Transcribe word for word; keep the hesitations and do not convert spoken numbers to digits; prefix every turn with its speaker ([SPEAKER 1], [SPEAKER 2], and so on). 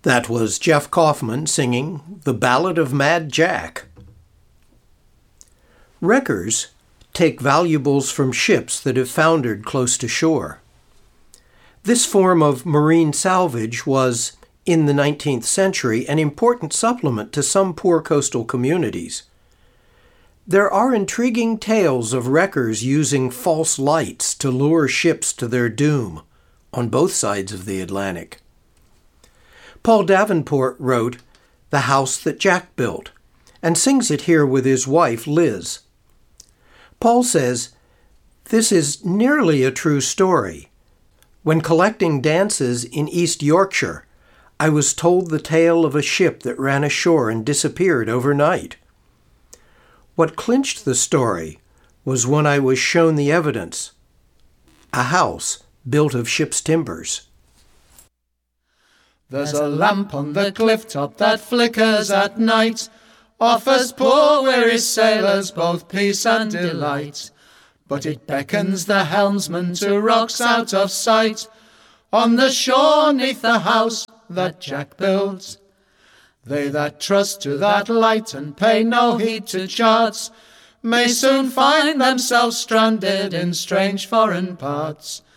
[SPEAKER 1] That was Jeff Kaufman singing The Ballad of Mad Jack. Wreckers take valuables from ships that have foundered close to shore. This form of marine salvage was, in the nineteenth century, an important supplement to some poor coastal communities. There are intriguing tales of wreckers using false lights to lure ships to their doom on both sides of the Atlantic. Paul Davenport wrote The House That Jack Built, and sings it here with his wife, Liz. Paul says, "This is nearly a true story. When collecting dances in East Yorkshire, I was told the tale of a ship that ran ashore and disappeared overnight. What clinched the story was when I was shown the evidence, a house built of ship's timbers."
[SPEAKER 2] There's a lamp on the cliff top that flickers at night, offers poor weary sailors both peace and delight. But it beckons the helmsman to rocks out of sight, on the shore neath the house that Jack built. They that trust to that light and pay no heed to charts may soon find themselves stranded in strange foreign parts.